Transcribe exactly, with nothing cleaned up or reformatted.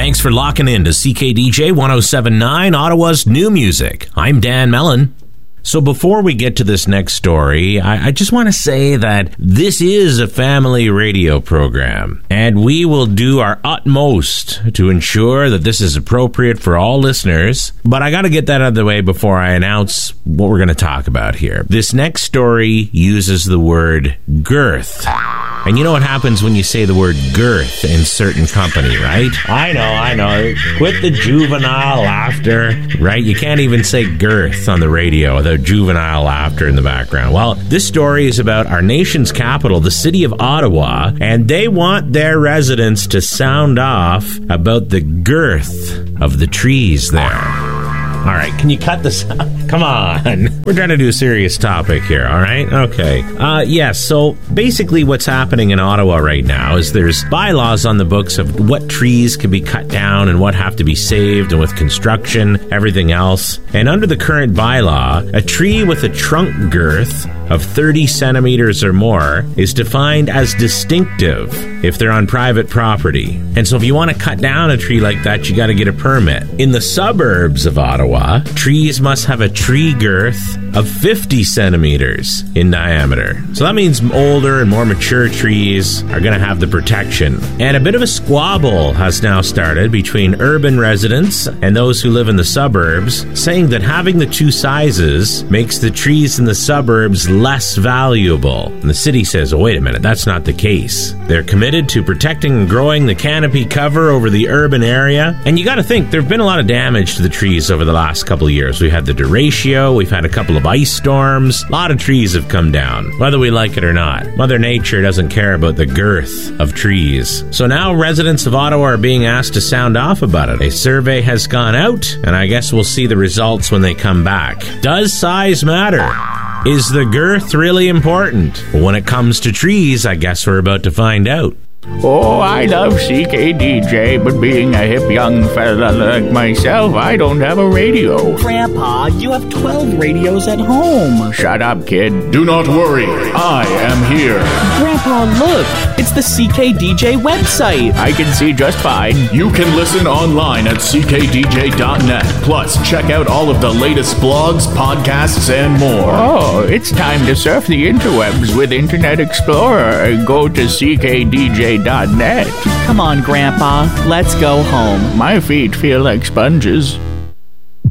Thanks for locking in to C K D J one oh seven point nine, Ottawa's new music. I'm Dan Mellon. So before we get to this next story, I, I just want to say that this is a family radio program, and we will do our utmost to ensure that this is appropriate for all listeners. But I got to get that out of the way before I announce what we're going to talk about here. This next story uses the word girth. And you know what happens when you say the word girth in certain company, right? I know, I know. Quit the juvenile laughter, right? You can't even say girth on the radio without juvenile laughter in the background. Well, this story is about our nation's capital, the city of Ottawa, and they want their residents to sound off about the girth of the trees there. All right, can you cut this out? Come on. We're trying to do a serious topic here, all right? Okay. Uh, yes, yeah, so basically what's happening in Ottawa right now is there's bylaws on the books of what trees can be cut down and what have to be saved, and with construction, everything else. And under the current bylaw, a tree with a trunk girth of thirty centimeters or more is defined as distinctive if they're on private property. And so if you want to cut down a tree like that, you got to get a permit. In the suburbs of Ottawa, trees must have a tree girth of fifty centimeters in diameter. So that means older and more mature trees are going to have the protection. And a bit of a squabble has now started between urban residents and those who live in the suburbs, saying that having the two sizes makes the trees in the suburbs less valuable. And the city says, oh, wait a minute, that's not the case. They're committed to protecting and growing the canopy cover over the urban area. And you got to think, there have been a lot of damage to the trees over the last couple of years. We had the derecho, we've had a couple of ice storms, a lot of trees have come down, whether we like it or not. Mother Nature doesn't care about the girth of trees. So now residents of Ottawa are being asked to sound off about it. A survey has gone out, and I guess we'll see the results when they come back. Does size matter? Is the girth really important? Well, when it comes to trees, I guess we're about to find out. Oh, I love C K D J, but being a hip young fella like myself, I don't have a radio. Grandpa, you have twelve radios at home. Shut up, kid. Do not worry, I am here. Grandpa, look, it's the C K D J website. I can see just fine. You can listen online at c k d j dot net. Plus, check out all of the latest blogs, podcasts, and more. Oh, it's time to surf the interwebs with Internet Explorer. Go to c k d j dot net. Come on, Grandpa, let's go home. My feet feel like sponges.